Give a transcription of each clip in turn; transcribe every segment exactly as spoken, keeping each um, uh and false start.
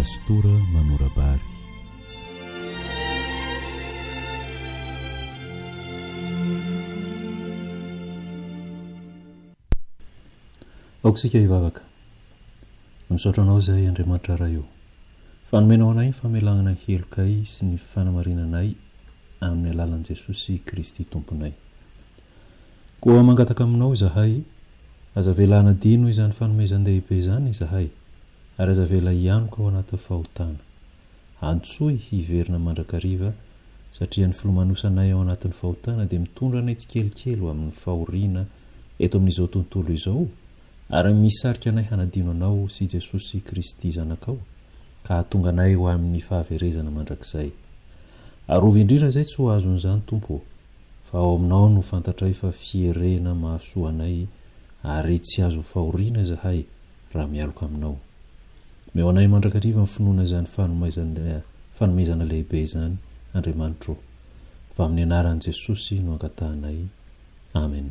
pastora Manorabary. aokisika ivavaka misaotranao izay Andriamanitra raha io fanomenao anay famelanana helokay sy ny fanamarinanay amin'ny alalan'i Jesosy Kristy tomponay. Koa mangataka aminao izahay, aza velana dino izany fanomezan-dehibe izany izahay, ary aza vela ianoko ao anaty fahotana. Antsoy hiverina mandrakariva satria ny filomanosanay ao anatin'ny fahotana dia mitondra anay tsikelikely ho amin'ny fahoriana eto amin'izao tontolo izao, ary misarika anay hanadino anao sy Jesosy Kristy zanakao ka hahatonga anay ho amin'ny fahaverezana mandrakizay. Arovy indrindra izay tsy ho azon'izany Tompo, fa ao aminao no fantatray fa fierena mahasoa anay ary tsy azo fahoriana izahay raha mialoka aminao. Meo anay mandrakariva ny finoana izany fanomezana fanomezana lehibe izany Andriamanitra, fa amin'ny anaran'i Jesosy no angatahanay. Amen.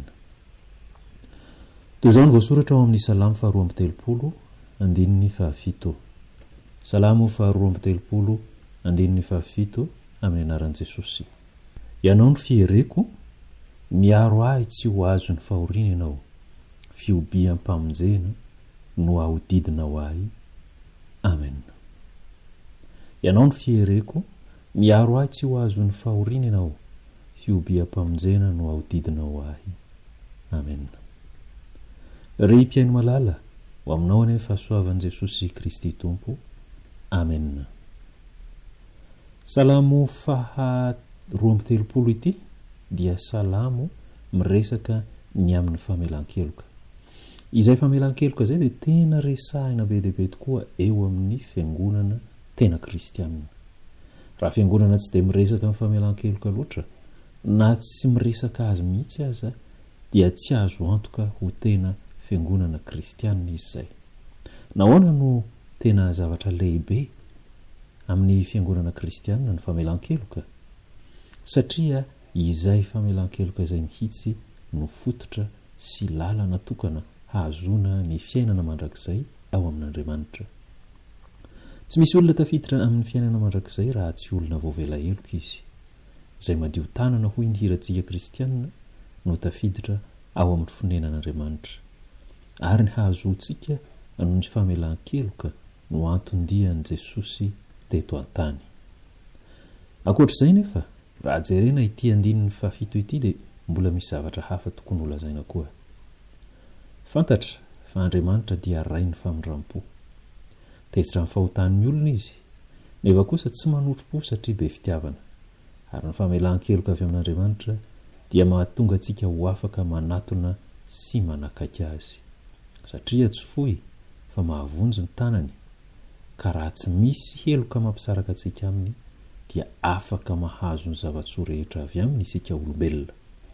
Toy izao ny voasoratra ao amin'ny Salamo faharoa amby telopolo andininy fahafito. Salamo faharoa amby telopolo andininy fahafito amin'ny anaran'i Jesosy. Ianao ny fiereko, miaro ahy tsy ho azo ny fahoriana ianao, fiobiam-pamonjena no ahodidinao ahy. Amen. Ianao ny fiereko, miaro ahy tsy ho azo ny fahoriana ianao, fiobiam-pamonjena no ahodidinao ahy. Amen. Ry mpiaino malala, ho aminao anie fahasoavan'i Jesosy Kristy Tompo. Amen. Salamo faha roa amby telopolo ity dia salamo miresaka ny amin'ny famelan-keloka. Izay famelan-keloka izay dia tena resahina be dia be tokoa eo amin'ny fiangonana tena kristianina. Raha fiangonana tsy dia miresaka amin'ny famelan-keloka loatra, na tsy miresaka azy mihitsy aza, dia tsy azo antoka ho tena fiangonana kristianina izy izay. Nahoana no tena zavatra lehibe amin'ny fiangonana kristianina ny famelan-keloka? Satria izay famelan-keloka izay mihitsy no fototra sy lalana tokana hahazoana ny fiainana mandrakizay ao amin'Andriamanitra. Tsy misy olona tafiditra amin'ny fiainana mandrakizay raha tsy olona voavela heloka izy. Izay madio tanana hoy ny hirantsika kristianina no tafiditra ao amin'ny fonenan'Andriamanitra. Ary ny hahazoantsika noho ny famelan-keloka no anton-dian'i Jesosy teto an-tany. Ankoatr'izay nefa, raha jerena ity andininy fahafito ity dia mbola misy zavatra hafa tokony ho lazaina koa. Fantatra fa Andriamanitra dia ray ny famindram-po. Tezitra amin'ny fahotan'ny olona izy, nefa kosa tsy manotro-po satria be fitiavana. Ary ny famelan-keloka avy amin'Andriamanitra dia mahatonga antsika ho afaka manatona sy manakaiky azy. Satria tsy fohy fa mahavonjy ny tanany, ka raha tsy misy heloka mampisaraka antsika aminy dia afaka mahazo ny zava-tsoa rehetra avy aminy isika olombelona.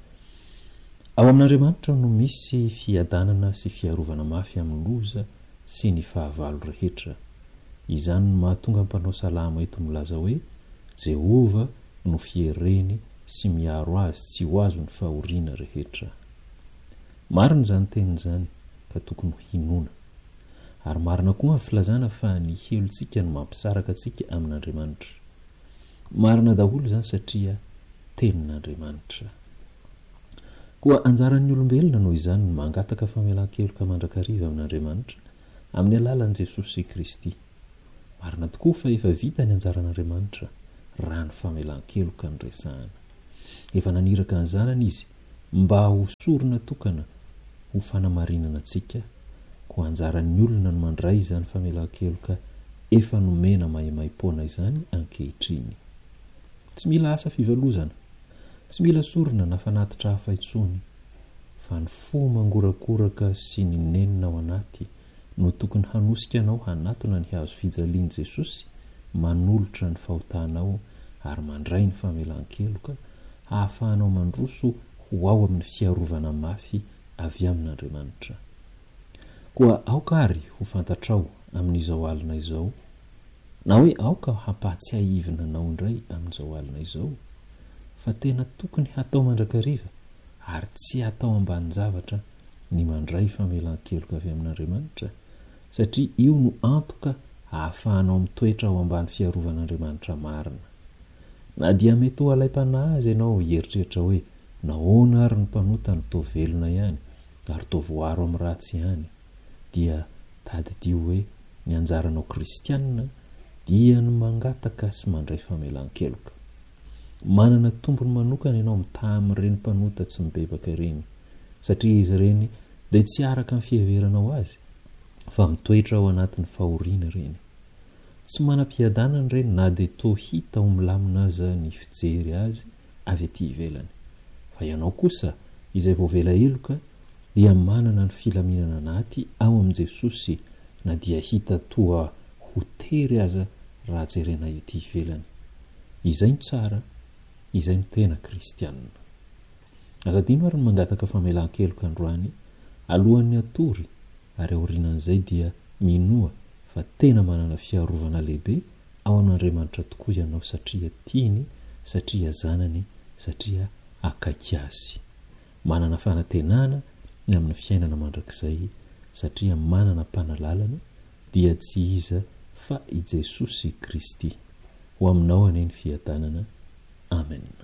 Ao amin'Andriamanitra no misy fiadanana sy fiarovana mafy amin'ny loza sy ny fahavalo rehetra. Izany no mahatonga mpanao salama eto milaza hoe Jehova no fiereny sy miaro azy tsy ho azo ny fahoriana rehetra. Marina izany tenin'izany ka tokony hinoana. Ary marina koa ny filazana fa ny helontsika no mampisaraka antsika amin'Andriamanitra. Marina daholo izany satria tenin'Andriamanitra. Koa anjaran'ny olombelona noho izany no mangataka famelan-keloka mandrakariva amin'Andriamanitra amin'ny alalan'i Jesosy Kristy. Marina tokoa fa efa vita ny anjaran'Andriamanitra raha ny famelan-keloka ny resahana. Efa naniraka ny zanany izy mba ho sorona tokana ho fanamarinana antsika. Koa anjaran'ny olona no mandray izany famelan-keloka efa nomena maimai-poana izany ankehitriny. Tsy mila asa fivalozana, tsy mila sorona na fanatitra hafa intsony, fa ny fo mangorakoraka sy ny nenina ao anaty no tokony hanosika anao hanatona ny hazo fijalian'i Jesosy, manolotra ny fahotanao ary mandray ny famelan-keloka, hahafahanao mandroso ho ao amin'ny fiarovana mafy avy amin'Andriamanitra. Koa aoka ary ho fantatrao amin'izao alina izao, na hoe aoka hampatsiahivina anao indray amin'izao alina izao, fa tena tokony hatao mandrakariva ary tsy hatao ambanin-javatra ny mandray famelan-keloka avy amin'Andriamanitra, satria io no antoka ahafahanao mitoetra ao ambany fiarovan'Andriamanitra marina. Na dia mety ho alaim-panahy azy ianao hieritreritra hoe nahoana ary ny mpanota ny toa velona ihany ary toa voaro amin'ny ratsy ihany, dia tadidio hoe ny anjaranao kristianina dia ny mangataka sy mandray famelan-keloka. Manana tombony manokana ianao mitaha amin'ireny mpanota tsy mibebaka ireny, satria izy ireny dia tsy araka ny fiheveranao azy fa mitoetra ao anatin'ny fahoriana ireny. Tsy manam-piadanana ireny na dia toa hita ho milamina aza ny fijery azy avy aty ivelany. Fa ianao kosa izay vao vela heloka dia manana ny filaminana anaty ao amin'i Jesosy, na dia hita toa ho tery aza raha jerena ety ivelany. Izay no tsara, izay no tena kristianina. Azadino ary ny mangataka famelan-keloka androany alohan'ny atory, ary aorianan'izay dia minoa fa tena manana fiarovana lehibe ao amin'Andriamanitra tokoa ianao, satria tiany, satria zanany, satria akaiky azy. Manana fanantenana ny amin'ny fiainana mandrakizay, satria manana mpanalalana, dia tsy iza fa i Jesosy Kristy. Ho aminao anie ny fiadanana. Amen.